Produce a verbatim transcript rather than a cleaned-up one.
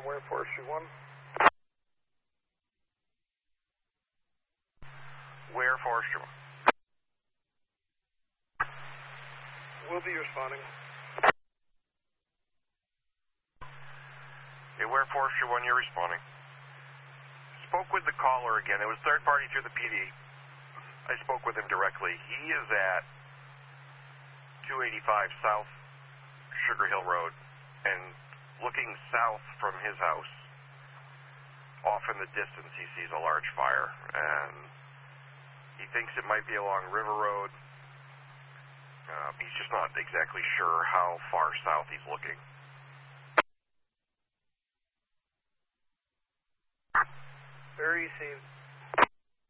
on Ware Forestry one. Ware Forestry one. We'll be responding. Okay, Ware Forestry one, you're responding. Spoke with the caller again. It was third party through the P D. I spoke with him directly. He is at two eighty-five South Sugar Hill Road, and looking south from his house, off in the distance, he sees a large fire, and he thinks it might be along River Road. Uh, he's just not exactly sure how far south he's looking. Very received.